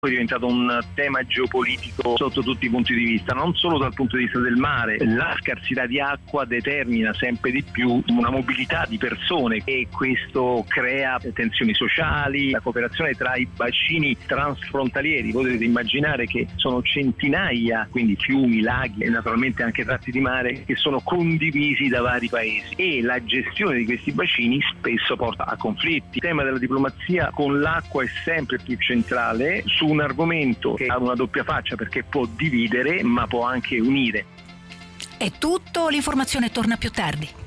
è diventato un tema geopolitico sotto tutti i punti di vista, non solo dal punto di vista del mare. La scarsità di acqua determina sempre di più una mobilità di persone e questo crea tensioni sociali, la cooperazione tra i bacini transfrontalieri. Potete immaginare che sono centinaia, quindi fiumi, laghi e naturalmente anche tratti di mare che sono condivisi da vari paesi e la gestione di questi bacini spesso porta a conflitti. Il tema della diplomazia con l'acqua è sempre più centrale su un argomento che ha una doppia faccia perché può dividere ma può anche unire. È tutto, l'informazione torna più tardi.